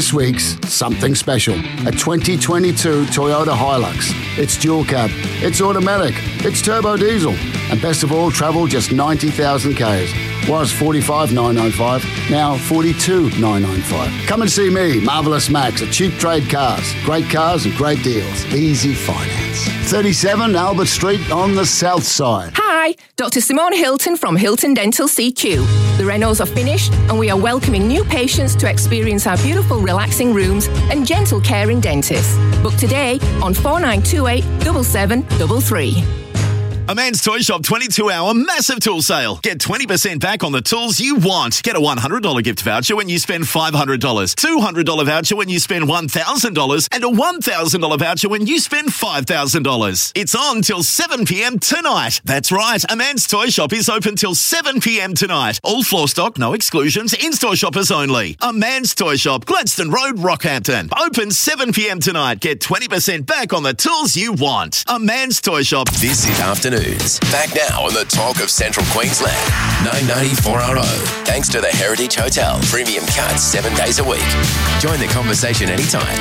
This week's Something Special, a 2022 Toyota Hilux. It's dual cab, it's automatic, it's turbo diesel, and best of all, travel just 90,000 Ks. Was 45,995, now 42,995. Come and see me, Marvellous Max, at Cheap Trade Cars. Great cars and great deals. Easy finance. 37 Albert Street on the south side. Hi, Dr. Simone Hilton from Hilton Dental CQ. The Renos are finished and we are welcoming new patients to experience our beautiful relaxing rooms and gentle caring dentists. Book today on 4928 7733. A Man's Toy Shop 22-hour massive tool sale. Get 20% back on the tools you want. Get a $100 gift voucher when you spend $500, $200 voucher when you spend $1,000, and a $1,000 voucher when you spend $5,000. It's on till 7 p.m. tonight. That's right. A Man's Toy Shop is open till 7 p.m. tonight. All floor stock, no exclusions, in-store shoppers only. A Man's Toy Shop, Gladstone Road, Rockhampton. Open 7 p.m. tonight. Get 20% back on the tools you want. A Man's Toy Shop. This is Afternoons. Back now on the talk of Central Queensland. 994RO. Thanks to the Heritage Hotel. Premium cuts 7 days a week. Join the conversation anytime.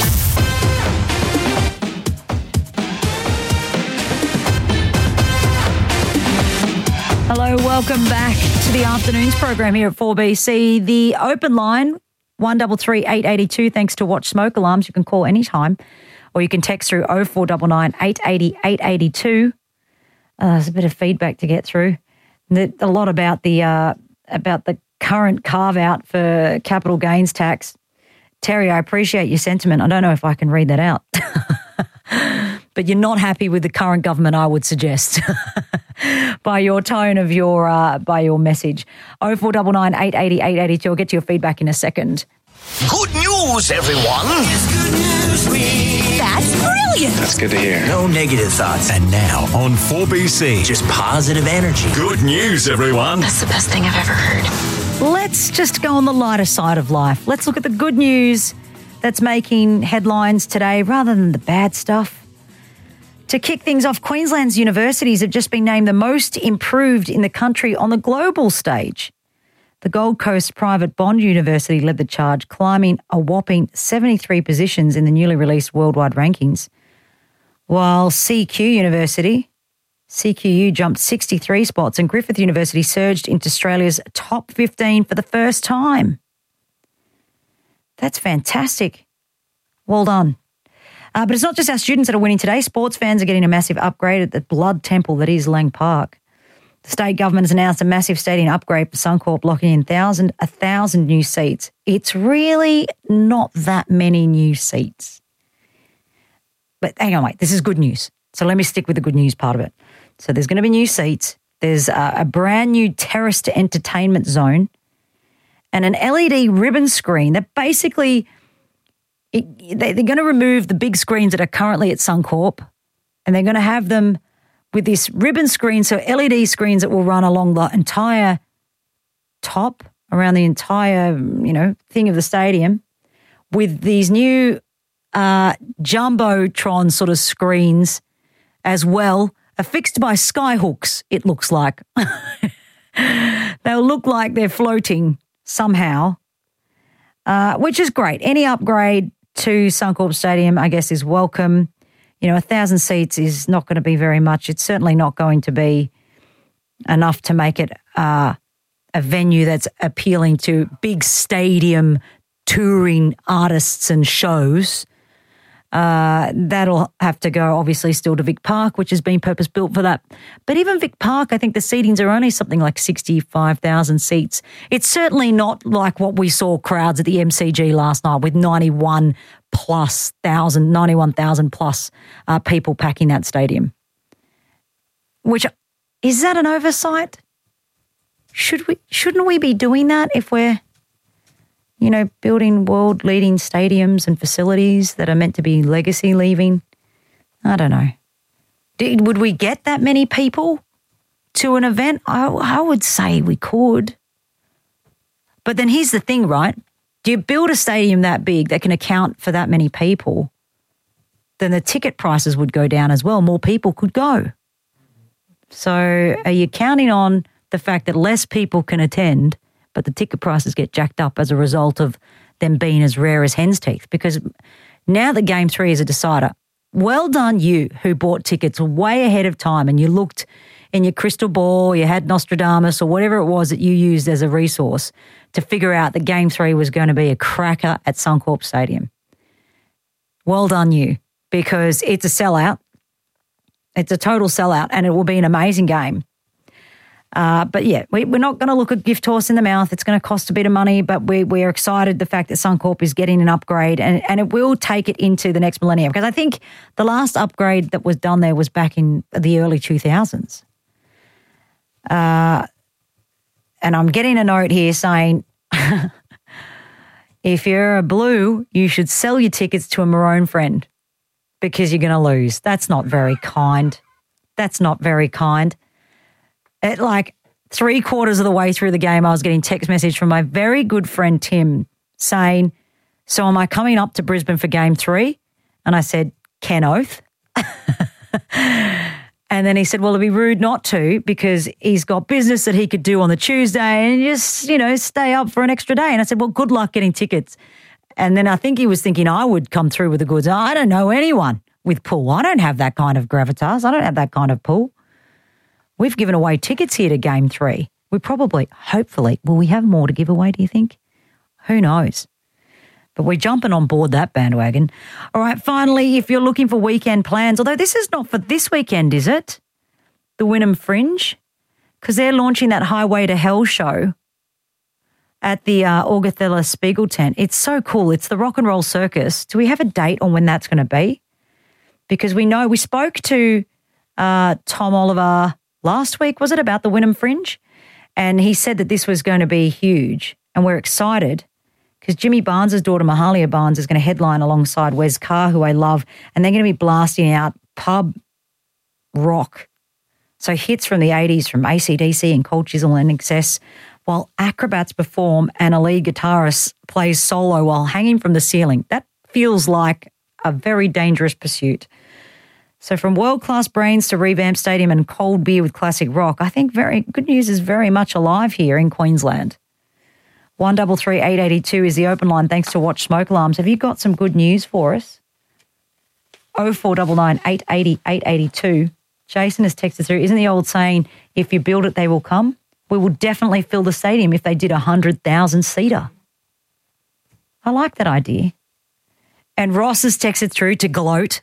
Hello, welcome back to the Afternoons program here at 4BC. The open line, 133 882. Thanks to Watch Smoke Alarms. You can call anytime or you can text through 0499 880 882. There's a bit of feedback to get through. A lot about the current carve-out for capital gains tax. Terry, I appreciate your sentiment. I don't know if I can read that out. But you're not happy with the current government, I would suggest, by your tone of by your message. 0499 880 882. I'll get to your feedback in a second. Good news, everyone. It's good news, That's brilliant. That's good to hear. No negative thoughts. And now on 4BC. Just positive energy. Good news, everyone. That's the best thing I've ever heard. Let's just go on the lighter side of life. Let's look at the good news that's making headlines today rather than the bad stuff. To kick things off, Queensland's universities have just been named the most improved in the country on the global stage. The Gold Coast Private Bond University led the charge, climbing a whopping 73 positions in the newly released worldwide rankings, while CQU jumped 63 spots and Griffith University surged into Australia's top 15 for the first time. That's fantastic. Well done. But it's not just our students that are winning today. Sports fans are getting a massive upgrade at the blood temple that is Lang Park. The state government has announced a massive stadium upgrade for Suncorp, locking in 1,000 new seats. It's really not that many new seats. But hang on, wait, this is good news. So let me stick with the good news part of it. So there's going to be new seats. There's a brand new terraced entertainment zone and an LED ribbon screen that basically, they're going to remove the big screens that are currently at Suncorp and they're going to have them with this ribbon screen, so LED screens that will run along the entire top, around the entire, thing of the stadium, with these new Jumbotron sort of screens as well, affixed by skyhooks, it looks like. They'll look like they're floating somehow, which is great. Any upgrade to Suncorp Stadium, I guess, is welcome. 1,000 seats is not going to be very much. It's certainly not going to be enough to make it a venue that's appealing to big stadium touring artists and shows. That'll have to go, obviously, still to Vic Park, which has been purpose-built for that. But even Vic Park, I think the seatings are only something like 65,000 seats. It's certainly not like what we saw crowds at the MCG last night with 91,000 plus people packing that stadium. Which, is that an oversight? Shouldn't we be doing that if we're building world-leading stadiums and facilities that are meant to be legacy-leaving? I don't know. Would we get that many people to an event? I would say we could. But then here's the thing, right? Do you build a stadium that big that can account for that many people, then the ticket prices would go down as well. More people could go. So are you counting on the fact that less people can attend, but the ticket prices get jacked up as a result of them being as rare as hen's teeth, because now that Game 3 is a decider, well done you who bought tickets way ahead of time and you looked in your crystal ball, you had Nostradamus or whatever it was that you used as a resource to figure out that Game 3 was going to be a cracker at Suncorp Stadium. Well done you, because it's a sellout. It's a total sellout and it will be an amazing game. But yeah, we're not going to look at gift horse in the mouth. It's going to cost a bit of money, but we're excited the fact that Suncorp is getting an upgrade and it will take it into the next millennium, because I think the last upgrade that was done there was back in the early 2000s. And I'm getting a note here saying, if you're a blue, you should sell your tickets to a maroon friend because you're going to lose. That's not very kind. That's not very kind. At like 3/4 of the way through the game, I was getting text message from my very good friend Tim saying, so am I coming up to Brisbane for Game 3? And I said, Ken Oath. And then he said, well, it'd be rude not to, because he's got business that he could do on the Tuesday and just, stay up for an extra day. And I said, well, good luck getting tickets. And then I think he was thinking I would come through with the goods. I don't know anyone with pull. I don't have that kind of gravitas. I don't have that kind of pull. We've given away tickets here to Game 3. We probably, hopefully, will we have more to give away, do you think? Who knows? But we're jumping on board that bandwagon. All right, finally, if you're looking for weekend plans, although this is not for this weekend, is it? The Wynnum Fringe? Because they're launching that Highway to Hell show at the Augathella Spiegel tent. It's so cool. It's the Rock and Roll Circus. Do we have a date on when that's going to be? Because we know we spoke to Tom Oliver last week, was it, about the Wynnum Fringe? And he said that this was going to be huge. And we're excited because Jimmy Barnes' daughter, Mahalia Barnes, is going to headline alongside Wes Carr, who I love, and they're going to be blasting out pub rock. So hits from the 80s from AC/DC and Cold Chisel and Excess, while acrobats perform and a lead guitarist plays solo while hanging from the ceiling. That feels like a very dangerous pursuit. So from world-class brains to revamped stadium and cold beer with classic rock, I think very good news is very much alive here in Queensland. 133 882 is the open line thanks to Watch Smoke Alarms. Have you got some good news for us? 0499 880 882. Jason has texted through, isn't the old saying, if you build it, they will come? We will definitely fill the stadium if they did 100,000-seater. I like that idea. And Ross has texted through to gloat.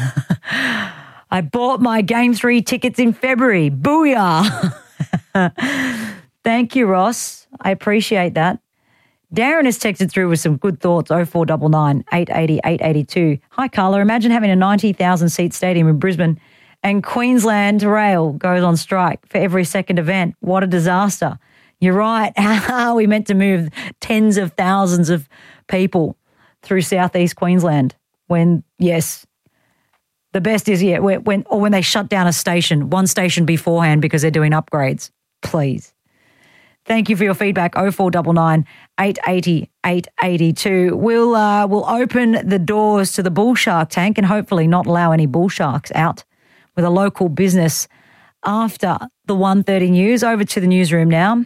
I bought my Game 3 tickets in February. Booyah. Thank you, Ross. I appreciate that. Darren has texted through with some good thoughts, 0499 880 882. Hi, Carla. Imagine having a 90,000-seat stadium in Brisbane and Queensland Rail goes on strike for every second event. What a disaster. You're right. How are we meant to move tens of thousands of people through southeast Queensland when, yes, the best is, when they shut down one station beforehand because they're doing upgrades. Please. Thank you for your feedback, 0499 880 882. We'll open the doors to the bull shark tank and hopefully not allow any bull sharks out with a local business after the 1:30 news. Over to the newsroom now.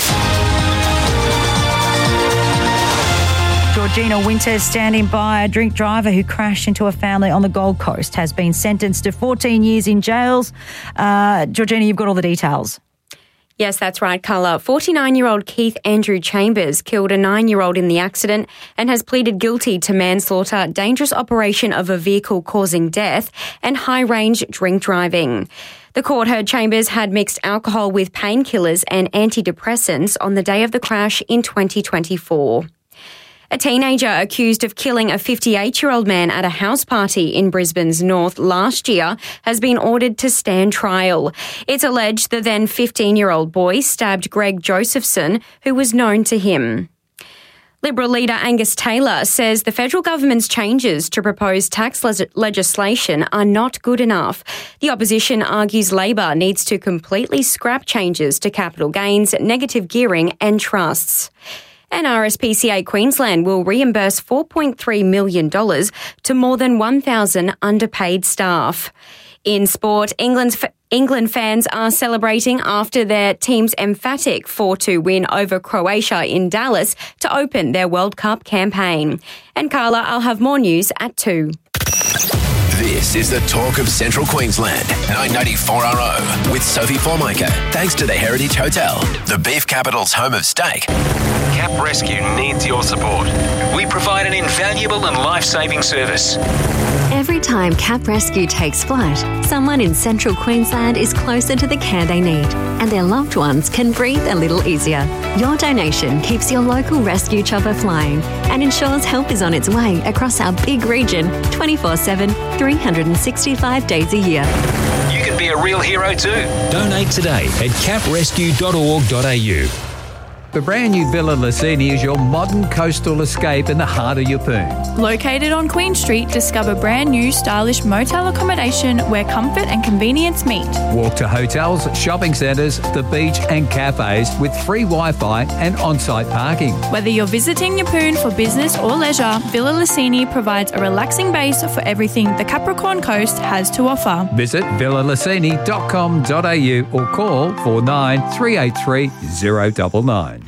Georgina Winters standing by. A drink driver who crashed into a family on the Gold Coast has been sentenced to 14 years in jails. Georgina, you've got all the details. Yes, that's right, Carla. 49-year-old Keith Andrew Chambers killed a 9-year-old in the accident and has pleaded guilty to manslaughter, dangerous operation of a vehicle causing death, and high-range drink driving. The court heard Chambers had mixed alcohol with painkillers and antidepressants on the day of the crash in 2024. A teenager accused of killing a 58-year-old man at a house party in Brisbane's north last year has been ordered to stand trial. It's alleged the then 15-year-old boy stabbed Greg Josephson, who was known to him. Liberal leader Angus Taylor says the federal government's changes to proposed tax legislation are not good enough. The opposition argues Labor needs to completely scrap changes to capital gains, negative gearing and trusts. And RSPCA Queensland will reimburse $4.3 million to more than 1,000 underpaid staff. In sport, England fans are celebrating after their team's emphatic 4-2 win over Croatia in Dallas to open their World Cup campaign. And Carla, I'll have more news at 2. This is the talk of Central Queensland. 994RO with Sophie Formica. Thanks to the Heritage Hotel, the beef capital's home of steak. Cap Rescue needs your support. We provide an invaluable and life-saving service. Every time Cap Rescue takes flight, someone in Central Queensland is closer to the care they need, and their loved ones can breathe a little easier. Your donation keeps your local rescue chopper flying and ensures help is on its way across our big region 24/7, 365 days a year. You can be a real hero too. Donate today at caprescue.org.au. The brand new Villa Lucini is your modern coastal escape in the heart of Yeppoon. Located on Queen Street, discover brand new stylish motel accommodation where comfort and convenience meet. Walk to hotels, shopping centres, the beach and cafes with free Wi-Fi and on-site parking. Whether you're visiting Yeppoon for business or leisure, Villa Lucini provides a relaxing base for everything the Capricorn Coast has to offer. Visit villalucini.com.au or call 49 383 099.